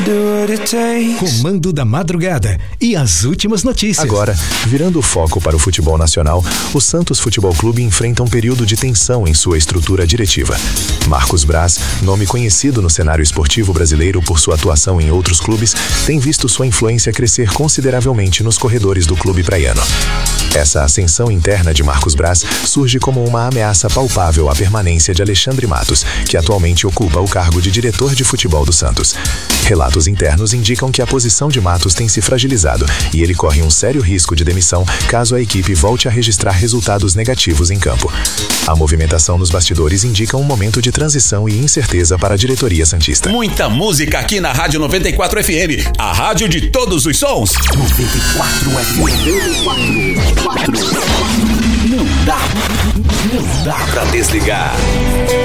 Comando da Madrugada e as últimas notícias. Agora, virando o foco para o futebol nacional, o Santos Futebol Clube enfrenta um período de tensão em sua estrutura diretiva. Marcos Braz, nome conhecido no cenário esportivo brasileiro por sua atuação em outros clubes, tem visto sua influência crescer consideravelmente nos corredores do clube praiano. Essa ascensão interna de Marcos Braz surge como uma ameaça palpável à permanência de Alexandre Matos, que atualmente ocupa o cargo de diretor de futebol do Santos. Relatos internos indicam que a posição de Matos tem se fragilizado e ele corre um sério risco de demissão caso a equipe volte a registrar resultados negativos em campo. A movimentação nos bastidores indica um momento de transição e incerteza para a diretoria santista. Muita música aqui na Rádio 94 FM, a rádio de todos os sons. 94 FM. 94. Não dá pra desligar.